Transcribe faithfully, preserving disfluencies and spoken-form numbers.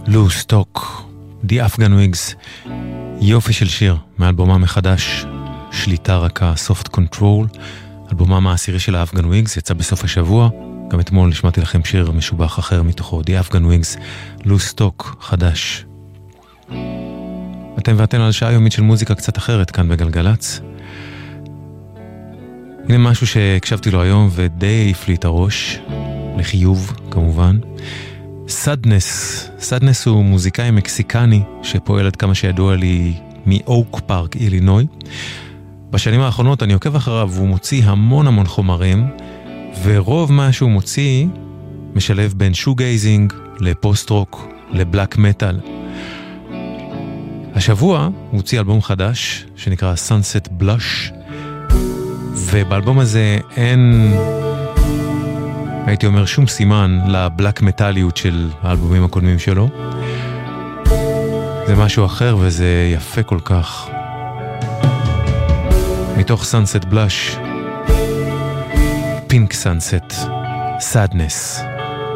לו סטוק, The Afghan Wigs, יופי של שיר מאלבומם מחדש, שליטה רכה, Soft Control, אלבומם העשירי של האפגן וויגס, יצא בסוף השבוע, גם אתמול נשמעתי לכם שיר משובח אחר מתוכו, The Afghan Wigs, לו סטוק, חדש. אתם ואתן על שעה יומית של מוזיקה קצת אחרת כאן בגלגלץ. הנה משהו שהקשבתי לו היום ודי העיף לי את הראש, לחיוב כמובן. סאדנס, סאדנס הוא מוזיקאי מקסיקני שפועל עד כמה שידוע לי מאוק פארק, אילינוי. בשנים האחרונות אני עוקב אחריו והוא מוציא המון המון חומרים, ורוב מה שהוא מוציא משלב בין שוגייזינג לפוסט רוק לבלק מטל. השבוע הוא הוציא אלבום חדש שנקרא Sunset Blush, ובאלבום הזה אין, הייתי אומר, שום סימן לבלק מטליות של האלבומים הקודמים שלו. זה משהו אחר וזה יפה כל כך. מתוך Sunset Blush, Pink Sunset, Sadness.